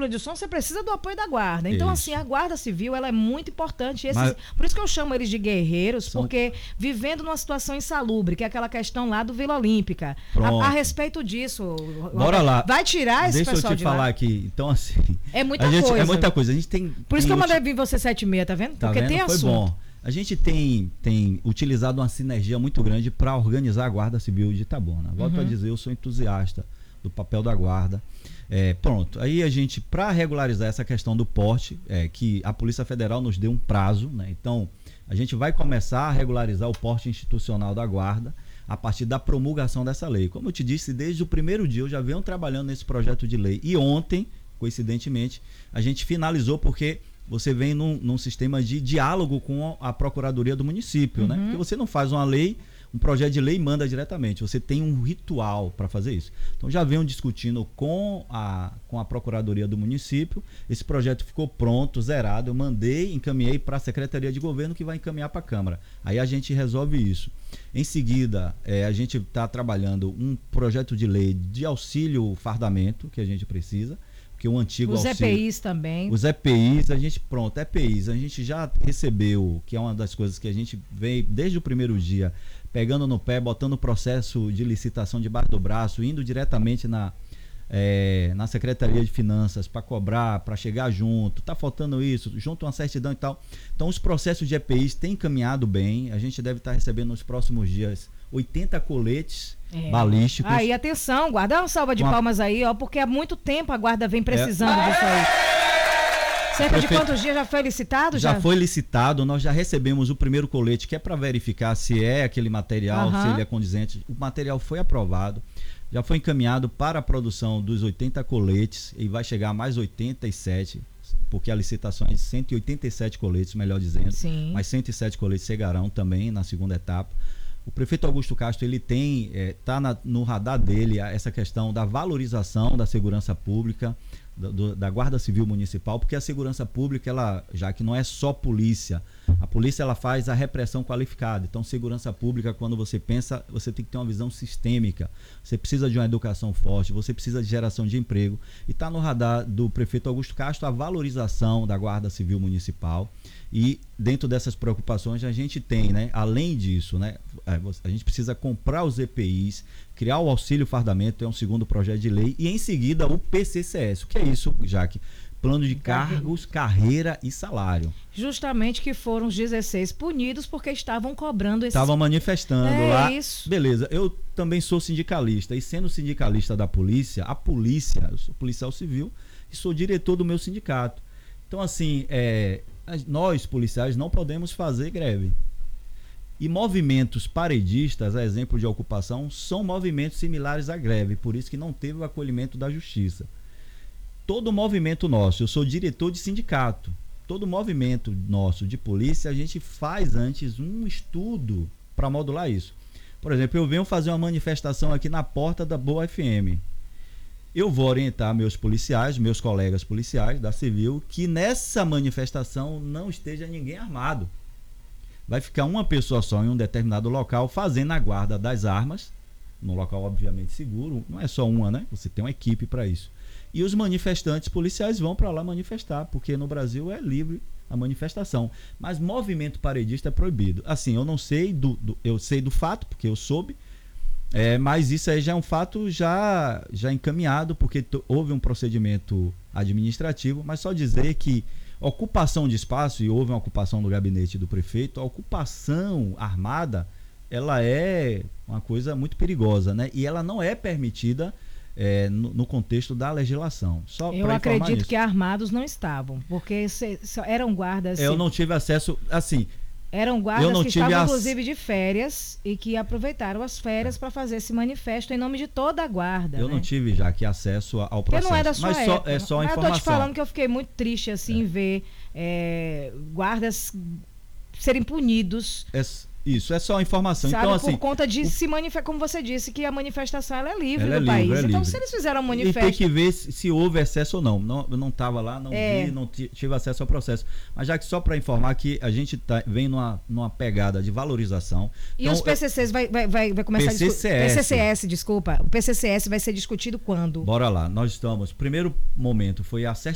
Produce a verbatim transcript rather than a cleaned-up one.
coluna de som, você precisa do apoio da guarda. Então, Isso. assim, a guarda civil, ela é muito importante. Esses, Mas, por isso que eu chamo eles de guerreiros, são... porque vivendo numa situação insalubre, que é aquela questão lá do Vila Olímpica. A, a respeito disso, bora lá. Vai tirar esse Deixa pessoal eu te de falar lá. aqui. Então, assim... É muita a gente, coisa. É muita coisa. A gente tem... Por tem isso que eu mandei uti... vir você sete e meia, tá vendo? Tá Porque vendo? tem Foi assunto. bom. A gente tem, tem utilizado uma sinergia muito grande para organizar a Guarda Civil de Itabuna. Volto uhum. a dizer, eu sou entusiasta do papel da guarda. É, pronto, aí a gente, para regularizar essa questão do porte, é, que a Polícia Federal nos deu um prazo, né? Então, a gente vai começar a regularizar o porte institucional da guarda a partir da promulgação dessa lei. Como eu te disse, desde o primeiro dia eu já venho trabalhando nesse projeto de lei. E ontem, coincidentemente, a gente finalizou porque... Você vem num, num sistema de diálogo com a Procuradoria do município, uhum. né? Porque você não faz uma lei, um projeto de lei e manda diretamente. Você tem um ritual para fazer isso. Então já venho discutindo com a, com a Procuradoria do município. Esse projeto ficou pronto, zerado. Eu mandei, encaminhei para a Secretaria de Governo, que vai encaminhar para a Câmara. Aí a gente resolve isso. Em seguida, é, a gente está trabalhando um projeto de lei de auxílio fardamento, que a gente precisa. Que o antigo Os auxílio, E P Is também. Os E P Is, a gente, pronto, E P Is, a gente já recebeu, que é uma das coisas que a gente veio desde o primeiro dia, pegando no pé, botando o processo de licitação debaixo do braço, indo diretamente na, é, na Secretaria de Finanças para cobrar, para chegar junto, tá faltando isso, junto uma certidão e tal. Então os processos de E P Is têm caminhado bem, a gente deve estar recebendo nos próximos dias oitenta coletes é. balísticos. Aí, atenção, guarda, dá uma salva de uma... palmas aí, ó, porque há muito tempo a guarda vem precisando é. disso aí. Cerca Prefeito, de quantos dias já foi licitado? Já? já foi licitado, nós já recebemos o primeiro colete, que é para verificar se é aquele material, uhum. se ele é condizente. O material foi aprovado, já foi encaminhado para a produção dos oitenta coletes e vai chegar a mais oitenta e sete, porque a licitação é de cento e oitenta e sete coletes, melhor dizendo. Sim. Mas cento e sete coletes chegarão também na segunda etapa. O prefeito Augusto Castro, ele tem, está é, no radar dele essa questão da valorização da segurança pública, do, do, da Guarda Civil Municipal, porque a segurança pública, ela, já que não é só polícia, a polícia ela faz a repressão qualificada. Então, segurança pública, quando você pensa, você tem que ter uma visão sistêmica, você precisa de uma educação forte, você precisa de geração de emprego, e está no radar do prefeito Augusto Castro a valorização da Guarda Civil Municipal. E dentro dessas preocupações a gente tem, né, além disso, né, a gente precisa comprar os E P Is, criar o auxílio fardamento, é um segundo projeto de lei, e em seguida o P C C S. O que é isso, Jaque? Plano de cargos, carreira e salário. Justamente que foram os dezesseis punidos porque estavam cobrando esse... Estavam manifestando é lá. Isso. Beleza, eu também sou sindicalista, e sendo sindicalista da polícia, a polícia, eu sou policial civil e sou diretor do meu sindicato. Então, assim, é... nós, policiais, não podemos fazer greve. E movimentos paredistas, a exemplo de ocupação, são movimentos similares à greve, por isso que não teve o acolhimento da justiça. Todo movimento nosso, eu sou diretor de sindicato, todo movimento nosso de polícia, a gente faz antes um estudo para modular isso. Por exemplo, eu venho fazer uma manifestação aqui na porta da Boa F M. Eu vou orientar meus policiais, meus colegas policiais da Civil, que nessa manifestação não esteja ninguém armado. Vai ficar uma pessoa só em um determinado local fazendo a guarda das armas, num local obviamente seguro, não é só uma, né? Você tem uma equipe para isso. E os manifestantes policiais vão para lá manifestar, porque no Brasil é livre a manifestação. Mas movimento paredista é proibido. Assim, eu não sei do, do eu sei do fato, porque eu soube. É, mas isso aí já é um fato já, já encaminhado, porque t- houve um procedimento administrativo, mas só dizer que ocupação de espaço, e houve uma ocupação do gabinete do prefeito, a ocupação armada, ela é uma coisa muito perigosa, né? E ela não é permitida é, no, no contexto da legislação. Só Eu acredito nisso. Que armados não estavam, porque se, se, eram guardas... Eu se... não tive acesso, assim... Eram guardas que estavam, ac... inclusive, de férias e que aproveitaram as férias para fazer esse manifesto em nome de toda a guarda. Eu né? não tive já aqui acesso ao processo. Porque não é da sua mas época. Só, é só a mas informação. eu tô te falando que eu fiquei muito triste assim, em é. ver é, guardas serem punidos. É, isso, é só a informação. Sabe, então, por assim, conta de o... se manifestar, como você disse, que a manifestação ela é livre ela no é livre, país. é então, livre. se eles fizeram um manifesto... E tem que ver se, se houve excesso ou não. não eu não estava lá, não é. vi, não tive acesso ao processo. Mas já que só para informar que a gente tá, vem numa, numa pegada de valorização. E então, os P C Cs vai, vai, vai, vai começar P C C S. a discutir... P C C S, desculpa. O P C C S vai ser discutido quando? Bora lá. Nós estamos... Primeiro momento foi a